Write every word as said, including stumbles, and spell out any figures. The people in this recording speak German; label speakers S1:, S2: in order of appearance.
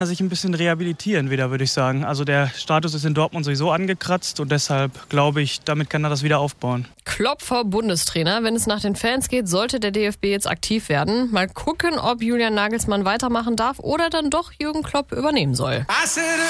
S1: sich ein bisschen rehabilitieren wieder, würde ich sagen. Also der Status ist in Dortmund sowieso angekratzt und deshalb glaube ich, damit kann er das wieder aufbauen.
S2: Klopp vor Bundestrainer. Wenn es nach den Fans geht, sollte der D F B jetzt aktiv werden. Mal gucken, ob Julian Nagelsmann weitermachen darf oder dann doch Jürgen Klopp übernehmen soll.